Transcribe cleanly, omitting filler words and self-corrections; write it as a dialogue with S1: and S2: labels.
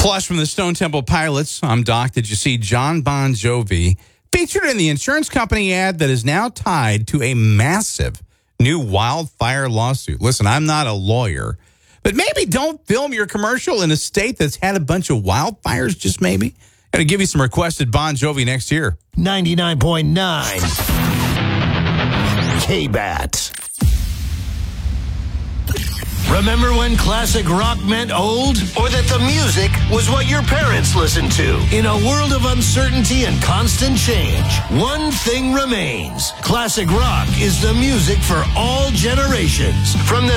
S1: Plus, from the Stone Temple Pilots, I'm Doc. Did you see John Bon Jovi featured in the insurance company ad that is now tied to a massive new wildfire lawsuit? Listen, I'm not a lawyer, but maybe don't film your commercial in a state that's had a bunch of wildfires, just maybe. Going to give you some requested Bon Jovi next year.
S2: 99.9 K-Bat. Remember when classic rock meant old? Or that the music was what your parents listened to? In a world of uncertainty and constant change, one thing remains. Classic rock is the music for all generations. From the